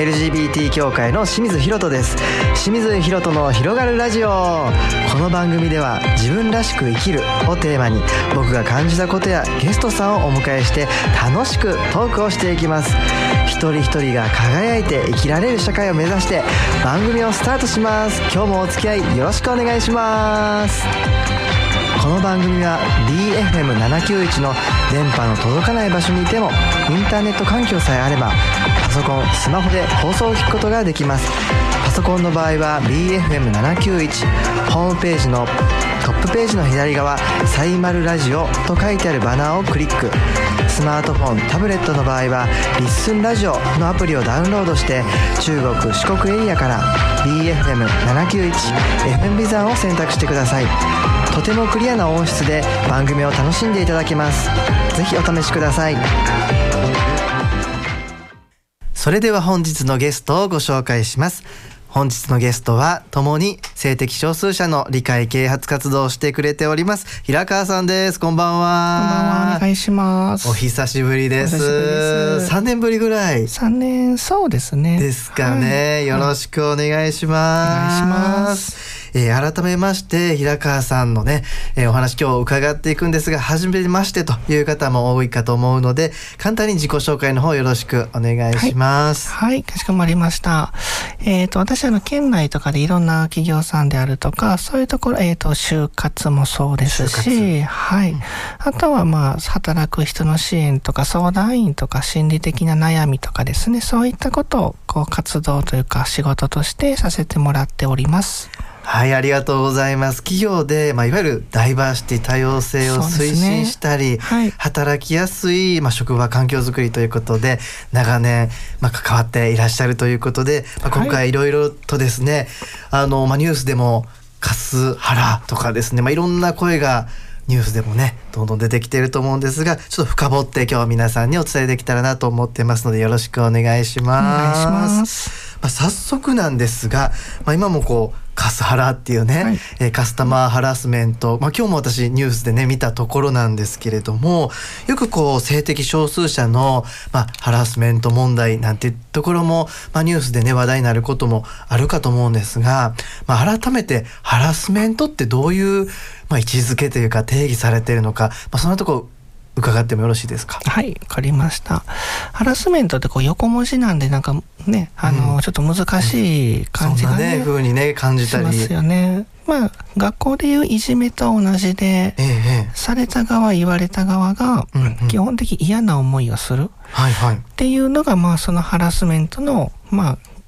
LGBT 協会の清水ひろとです。清水ひろとの広がるラジオ。この番組では自分らしく生きるをテーマに、僕が感じたことやゲストさんをお迎えして楽しくトークをしていきます。一人一人が輝いて生きられる社会を目指して番組をスタートします。今日もお付き合いよろしくお願いします。この番組は BFM791 の電波の届かない場所にいてもインターネット環境さえあればパソコン、スマホで放送を聞くことができます。パソコンの場合は BFM791 ホームページのトップページの左側サイマルラジオと書いてあるバナーをクリック。スマートフォン、タブレットの場合はリッスンラジオのアプリをダウンロードして中国・四国エリアから BFM791 FM ビザンを選択してください。とてもクリアな音質で番組を楽しんでいただけます。ぜひお試しください。それでは本日のゲストをご紹介します。本日のゲストは共に性的少数者の理解啓発活動をしてくれております平川さんです。こんばんは。 こんばんは、お願いします。 お久しぶりです。3年ぶりぐらい。 3年、そうですね。 ですかね、はい、よろしくお願いします。 お願いします。 改めまして平川さんのね、お話今日伺っていくんですが、初めましてという方も多いかと思うので簡単に自己紹介の方よろしくお願いします。 はい、はい、かしこまりました。私県内とかでいろんな企業さんであるとかそういうところ、就活もそうですし、はい、あとは働く人の支援とか相談員とか心理的な悩みとかですね、そういったことを活動というか仕事としてさせてもらっております。 はい、ありがとうございます。企業で、いわゆるダイバーシティ多様性を推進したり、はい、働きやすい、職場環境づくりということで長年、関わっていらっしゃるということで、今回いろいろとですね、ニュースでもカスハラとかですね、いろんな声がニュースでもねどんどん出てきていると思うんですが、ちょっと深掘って今日皆さんにお伝えできたらなと思ってますのでよろしくお願いします。 お願いします。 早速なんですが、今もカスハラっていうね、はい、カスタマーハラスメント、今日も私ニュースでね見たところなんですけれども、よく性的少数者の、ハラスメント問題なんていうところも、ニュースでね話題になることもあるかと思うんですが、改めてハラスメントってどういう、位置づけというか定義されているのか、そんなところ伺ってもよろしいですか。 はい、わかりました。ハラスメントって横文字なんでちょっと難しい感じがね、 そんな風にね感じたりしますよね。学校でいういじめと同じで、された側言われた側が基本的に嫌な思いをする、っていうのがそのハラスメントの